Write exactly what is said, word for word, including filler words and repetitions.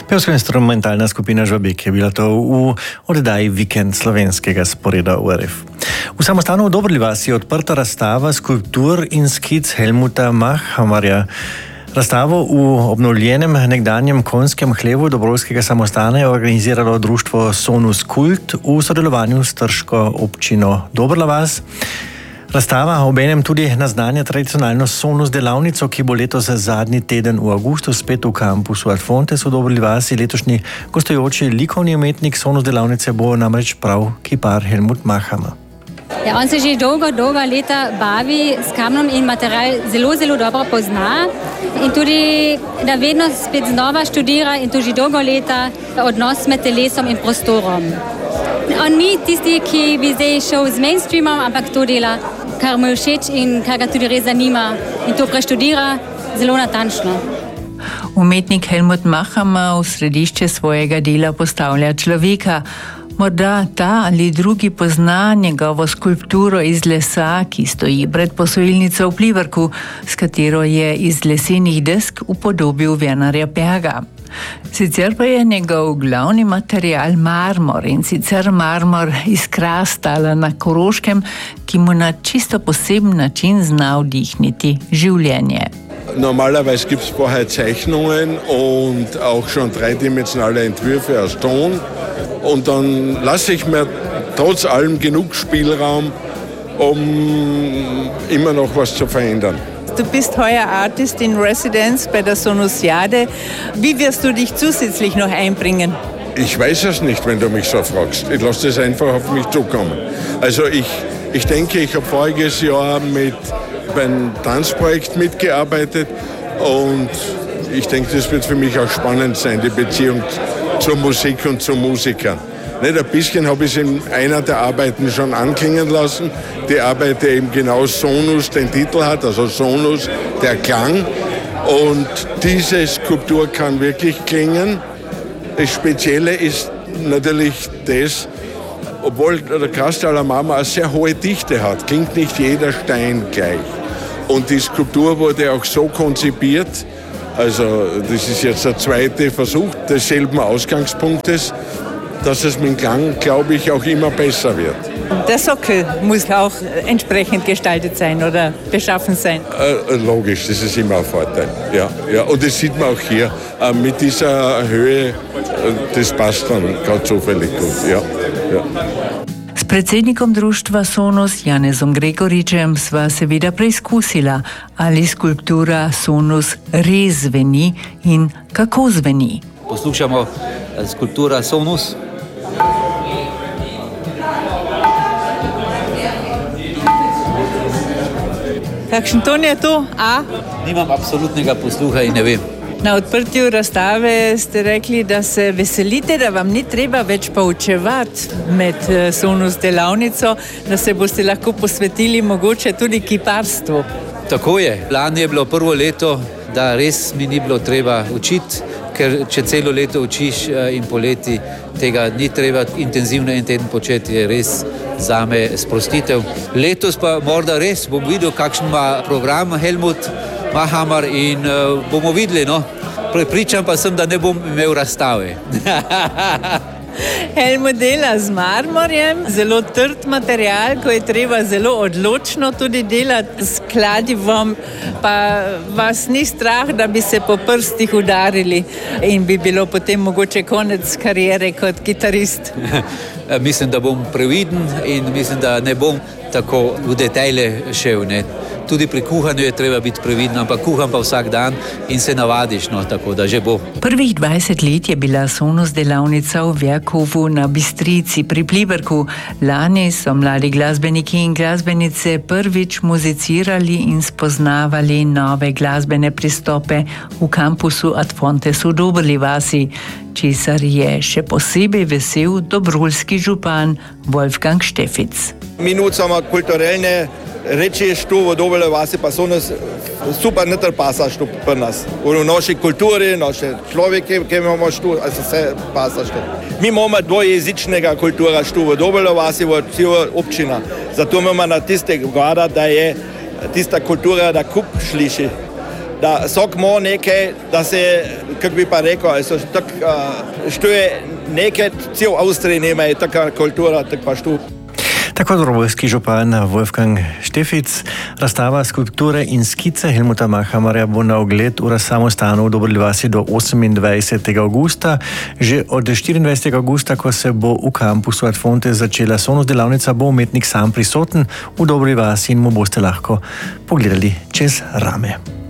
Pevsko-instrumentalna skupina Žvabik je bila to v oddaji Vikend slovenskega sporeda U R F. V samostanu v Dobri vasi je odprta razstava skulptur in skic Helmuta Mahamarja. Razstavo v obnovljenem nekdanjem konjskem hlevu Dobrovolskega samostana je organiziralo društvo Sonus Kult v sodelovanju s trško občino Dobra vas. Razstava obenem tudi naznanja tradicionalno Sonus delavnico, ki bo letos zadnji teden v avgustu spet v kampusu Ad Fontes v Dobri vasi. Letošnji gostujoči likovni umetnik Sonus delavnice bo namreč prav kipar Helmut Mahamar. Ja, on se že dolgo, dolgo leta bavi s kamnom in material zelo, zelo dobro pozna. In tudi, da vedno spet znova študira in to že dolgo leta odnos med telesom in prostorom. On ni tisti, ki bi zdaj šel z mainstreamom, ampak to dela, kar mu je všeč in kar ga tudi res zanima. In to preštudira zelo natančno. Umetnik Helmut Mahamar v središče svojega dela postavlja človeka. Morda ta ali drugi pozna njegovo skulpturo iz lesa, ki stoji pred posojilnico v Pliberku, s katero je iz lesenih desk upodobil Wernarja Berga. Sicer pa je njegov glavni material marmor, in sicer marmor iz Krastala na Koroškem, ki mu na čisto poseben način zna vdihniti življenje. Normalerweise gibt es vorher Zeichnungen und auch schon dreidimensionale Entwürfe aus Ton. Und dann lasse ich mir trotz allem genug Spielraum, um immer noch was zu verändern. Du bist heuer Artist in Residence bei der Sonusiade. Wie wirst du dich zusätzlich noch einbringen? Ich weiß es nicht, wenn du mich so fragst. Ich lasse das einfach auf mich zukommen. Also ich, ich denke, ich habe voriges Jahr mit beim Tanzprojekt mitgearbeitet und ich denke, das wird für mich auch spannend sein, die Beziehung zur Musik und zu Musikern. Nicht, ein bisschen habe ich es in einer der Arbeiten schon anklingen lassen. Die Arbeit, die eben genau Sonus den Titel hat, also Sonus, der Klang. Und diese Skulptur kann wirklich klingen. Das Spezielle ist natürlich das, obwohl der Krastaler Marmor eine sehr hohe Dichte hat, klingt nicht jeder Stein gleich. Und die Skulptur wurde auch so konzipiert, also das ist jetzt der zweite Versuch desselben Ausgangspunktes, dass es mit dem Klang, glaube ich, auch immer besser wird. Der Sockel muss auch entsprechend gestaltet sein oder beschaffen sein. Äh, logisch, das ist immer ein Vorteil. Ja, ja. Und das sieht man auch hier. Äh, mit dieser Höhe, äh, das passt dann gerade zufällig gut. Ja, ja. S predsednikom društva Sonus Janezom Gregoričem sva seveda preizkusila, ali skulptura Sonus res zveni in kako zveni. Poslušamo skulptura Sonus. Kakšen ton je to? A? Nimam absolutnega posluha in ne vem. Na odprtju razstave ste rekli, da se veselite, da vam ni treba več poučevati med Sonus delavnico, da se boste lahko posvetili mogoče tudi kiparstvu. Tako je. Lani je bilo prvo leto, da res mi ni bilo treba učiti, ker če celo leto učiš in poleti tega ni treba intenzivno en teden početi, je res zame sprostitev. Letos pa morda res bom videl, kakšen ima program Helmut Mahamar in uh, bomo videli, no. Prepričan pa sem, da ne bom imel razstave. Helmut dela z marmorjem, zelo trd material, ko je treba zelo odločno tudi delati s kladivom, pa vas ni strah, da bi se po prstih udarili in bi bilo potem mogoče konec kariere kot kitarist. Mislim, da bom previden in mislim, da ne bom tako v detajle šel, ne. Tudi pri kuhanju je treba biti previden, ampak kuham pa vsak dan in se navadiš, no, tako da že bo. Prvih dvajset let je bila Sonus delavnica v Vjakovu na Bistrici pri Pliberku. Lani so mladi glasbeniki in glasbenice prvič muzicirali in spoznavali nove glasbene pristope v kampusu Ad Fontes v Dobri vasi, česar je še posebej vesel dobruljski župan Wolfgang Štefic. Mi nucamo kulturelne reči, što v Dobri vasi pa so nas super neter pasa što pri nas. V naši kulturi, naše človeke, ki imamo što, also vse pasa što. Mi imamo dvojezičnega kultura što v Dobri vasi, v celo občina. Zato imamo na tiste gledati, da je tista kultura, da kup sliši. da vsak ima nekaj, da se, kako bi pa rekel, also, tak, uh, što je nekaj, cel Avstriji nema je taka kultura, tak pa što. Tako drobojski župan Wolfgang Štefic, razstava skulpture in skice Helmuta Machamarja bo na ogled v samostanu v Dobri vasi do osemindvajsetega avgusta. Že od štiriindvajsetega avgusta, ko se bo v kampusu Ad Fonte začela Sonus delavnica, bo umetnik sam prisoten v Dobri vasi in mu boste lahko pogledali čez rame.